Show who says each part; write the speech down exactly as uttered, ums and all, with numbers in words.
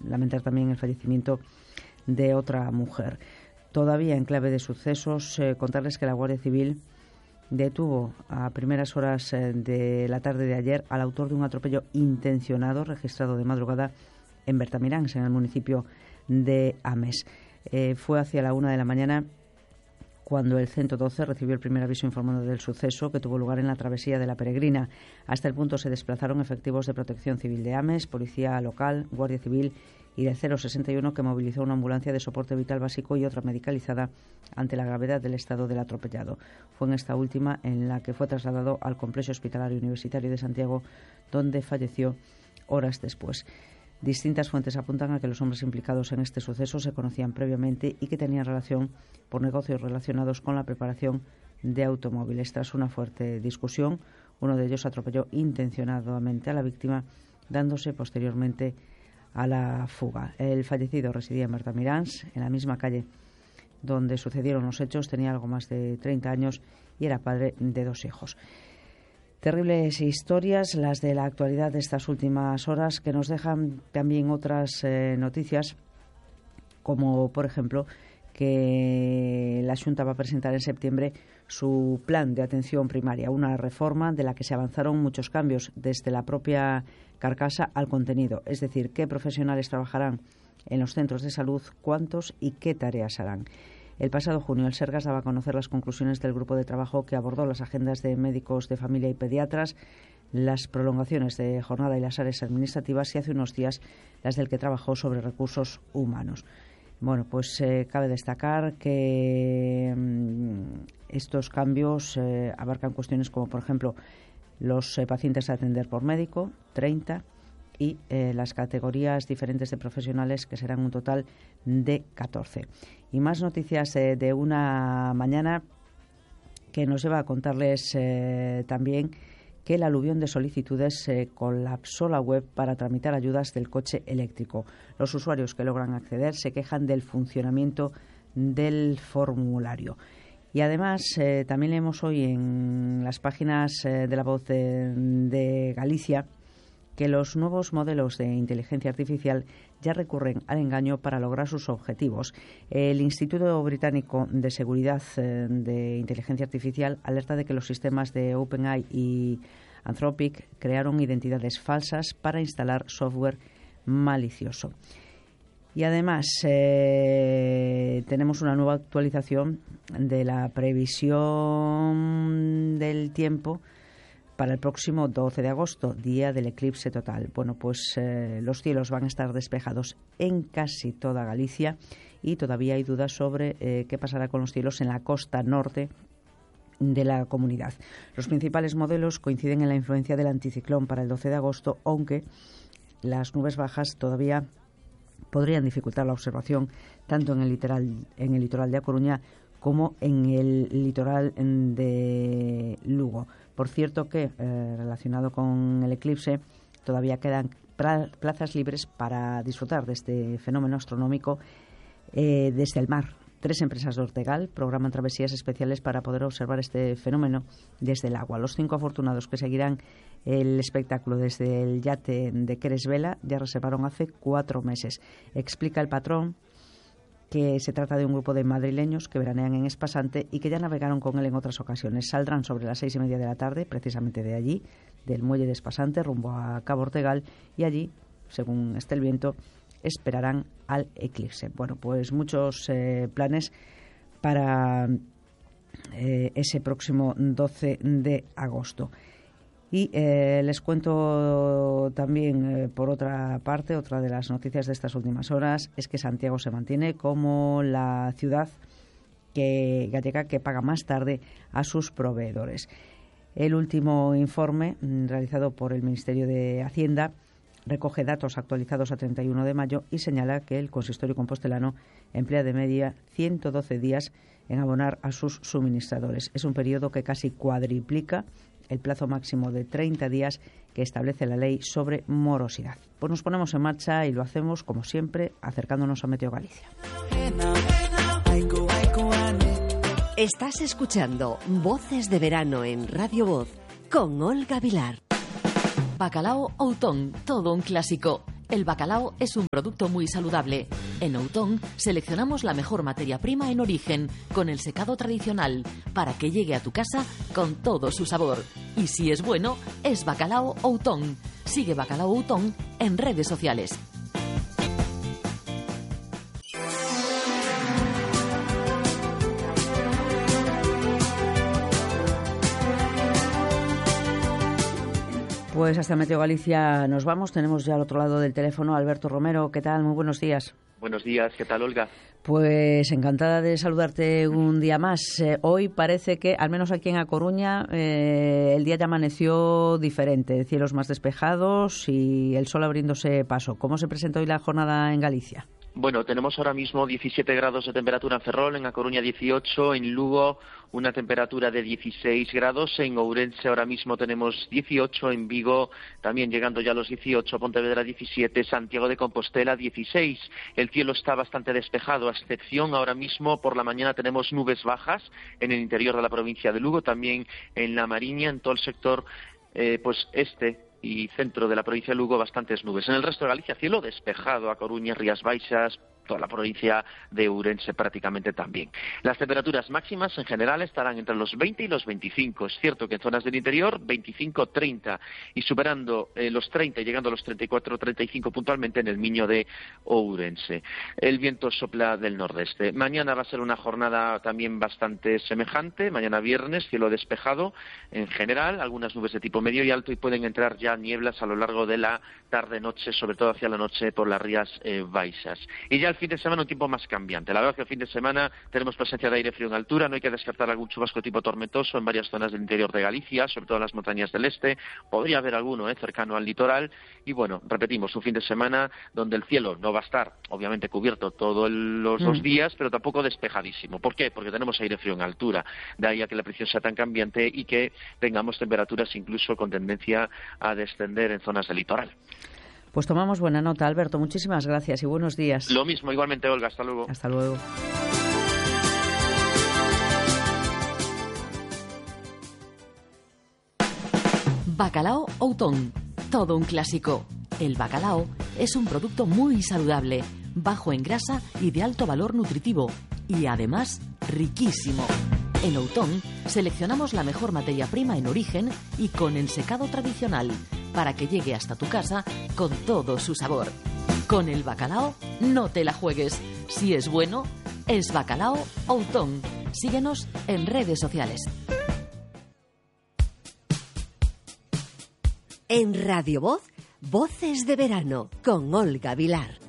Speaker 1: lamentar también el fallecimiento de otra mujer. Todavía en clave de sucesos, eh, contarles que la Guardia Civil detuvo a primeras horas eh, de la tarde de ayer al autor de un atropello intencionado registrado de madrugada en Bertamiráns, en el municipio de Ames. Eh, fue hacia la una de la mañana cuando el ciento doce recibió el primer aviso informando del suceso que tuvo lugar en la travesía de la Peregrina. Hasta el punto se desplazaron efectivos de Protección Civil de Ames, Policía Local, Guardia Civil y del cero sesenta y uno, que movilizó una ambulancia de soporte vital básico y otra medicalizada ante la gravedad del estado del atropellado. Fue en esta última en la que fue trasladado al Complejo Hospitalario Universitario de Santiago, donde falleció horas después. Distintas fuentes apuntan a que los hombres implicados en este suceso se conocían previamente y que tenían relación por negocios relacionados con la preparación de automóviles. Tras una fuerte discusión, uno de ellos atropelló intencionadamente a la víctima, dándose posteriormente a la fuga. El fallecido residía en Bertamiráns, en la misma calle donde sucedieron los hechos, tenía algo más de treinta años y era padre de dos hijos. Terribles historias, las de la actualidad de estas últimas horas, que nos dejan también otras eh, noticias, como por ejemplo que la Xunta va a presentar en septiembre su plan de atención primaria, una reforma de la que se avanzaron muchos cambios desde la propia carcasa al contenido, es decir, qué profesionales trabajarán en los centros de salud, cuántos y qué tareas harán. El pasado junio, el Sergas daba a conocer las conclusiones del grupo de trabajo que abordó las agendas de médicos de familia y pediatras, las prolongaciones de jornada y las áreas administrativas, y hace unos días las del que trabajó sobre recursos humanos. Bueno, pues eh, cabe destacar que mmm, estos cambios eh, abarcan cuestiones como, por ejemplo, los eh, pacientes a atender por médico, treinta, y eh, las categorías diferentes de profesionales, que serán un total de catorce. Y más noticias eh, de una mañana que nos lleva a contarles eh, también que el aluvión de solicitudes eh, colapsó la web para tramitar ayudas del coche eléctrico. Los usuarios que logran acceder se quejan del funcionamiento del formulario. Y además eh, también leemos hoy en las páginas eh, de La Voz de, de Galicia que los nuevos modelos de inteligencia artificial ya recurren al engaño para lograr sus objetivos. El Instituto Británico de Seguridad eh, de Inteligencia Artificial alerta de que los sistemas de OpenAI y Anthropic crearon identidades falsas para instalar software malicioso. Y además eh, tenemos una nueva actualización de la previsión del tiempo para el próximo doce de agosto, día del eclipse total. Bueno, pues eh, los cielos van a estar despejados en casi toda Galicia y todavía hay dudas sobre eh, qué pasará con los cielos en la costa norte de la comunidad. Los principales modelos coinciden en la influencia del anticiclón para el doce de agosto, aunque las nubes bajas todavía podrían dificultar la observación tanto en el litoral, en el litoral de A Coruña como en el litoral de Lugo. Por cierto que, eh, relacionado con el eclipse, todavía quedan pra- plazas libres para disfrutar de este fenómeno astronómico eh, desde el mar. Tres empresas de Ortegal programan travesías especiales para poder observar este fenómeno desde el agua. Los cinco afortunados que seguirán el espectáculo desde el yate de Cresvela ya reservaron hace cuatro meses. Explica el patrón que se trata de un grupo de madrileños que veranean en Espasante y que ya navegaron con él en otras ocasiones. Saldrán sobre las seis y media de la tarde, precisamente de allí, del muelle de Espasante, rumbo a Cabo Ortegal, y allí, según esté el viento, esperarán al eclipse. Bueno, pues muchos eh, planes para eh, ese próximo doce de agosto. Y eh, les cuento también, eh, por otra parte, otra de las noticias de estas últimas horas es que Santiago se mantiene como la ciudad que, gallega que paga más tarde a sus proveedores. El último informe mm, realizado por el Ministerio de Hacienda recoge datos actualizados a treinta y uno de mayo y señala que el consistorio compostelano emplea de media ciento doce días en abonar a sus suministradores. Es un periodo que casi cuadriplica el plazo máximo de treinta días que establece la ley sobre morosidad. Pues nos ponemos en marcha y lo hacemos, como siempre, acercándonos a Meteo Galicia.
Speaker 2: Estás escuchando Voces de Verano en Radio Voz con Olga Vilar. Bacalao Outón, todo un clásico.
Speaker 3: El bacalao es un producto muy saludable. En Outón seleccionamos la mejor materia prima en origen, con el secado tradicional, para que llegue a tu casa con todo su sabor. Y si es bueno, es Bacalao Outón. Sigue Bacalao Outón en redes sociales.
Speaker 1: Pues hasta Meteo Galicia nos vamos. Tenemos ya al otro lado del teléfono a Alberto Romero. ¿Qué tal? Muy buenos días.
Speaker 4: Buenos días. ¿Qué tal, Olga?
Speaker 1: Pues encantada de saludarte un día más. Eh, hoy parece que, al menos aquí en A Coruña, eh, el día ya amaneció diferente. Cielos más despejados y el sol abriéndose paso. ¿Cómo se presenta hoy la jornada en Galicia?
Speaker 4: Bueno, tenemos ahora mismo diecisiete grados de temperatura en Ferrol, en A Coruña dieciocho, en Lugo una temperatura de dieciséis grados, en Ourense ahora mismo tenemos dieciocho, en Vigo también llegando ya a los dieciocho, Pontevedra diecisiete, Santiago de Compostela dieciséis. El cielo está bastante despejado, a excepción ahora mismo por la mañana tenemos nubes bajas en el interior de la provincia de Lugo, también en La Mariña, en todo el sector eh, pues este y centro de la provincia de Lugo bastantes nubes. En el resto de Galicia cielo despejado, A Coruña, Rías Baixas, toda la provincia de Ourense prácticamente también. Las temperaturas máximas en general estarán entre los veinte y los veinticinco. Es cierto que en zonas del interior veinticinco treinta y superando eh, los treinta y llegando a los treinta y cuatro treinta y cinco puntualmente en el Miño de Ourense. El viento sopla del nordeste. Mañana va a ser una jornada también bastante semejante. Mañana viernes, cielo despejado en general, algunas nubes de tipo medio y alto y pueden entrar ya nieblas a lo largo de la tarde-noche, sobre todo hacia la noche por las Rías eh, Baixas. Y ya el fin de semana un tiempo más cambiante. La verdad es que el fin de semana tenemos presencia de aire frío en altura, no hay que descartar algún chubasco tipo tormentoso en varias zonas del interior de Galicia, sobre todo en las montañas del este. Podría haber alguno eh, cercano al litoral. Y bueno, repetimos, un fin de semana donde el cielo no va a estar, obviamente, cubierto todos los mm. dos días, pero tampoco despejadísimo. ¿Por qué? Porque tenemos aire frío en altura. De ahí a que la presión sea tan cambiante y que tengamos temperaturas incluso con tendencia a descender en zonas del litoral.
Speaker 1: Pues tomamos buena nota, Alberto. Muchísimas gracias y buenos días.
Speaker 4: Lo mismo, igualmente, Olga. Hasta luego.
Speaker 1: Hasta luego.
Speaker 3: Bacalao Outón. Todo un clásico. El bacalao es un producto muy saludable, bajo en grasa y de alto valor nutritivo. Y además, riquísimo. En Outón seleccionamos la mejor materia prima en origen y con el secado tradicional, para que llegue hasta tu casa con todo su sabor. Con el bacalao no te la juegues. Si es bueno, es Bacalao Outón. Síguenos en redes sociales.
Speaker 2: En Radio Voz, Voces de Verano, con Olga Vilar.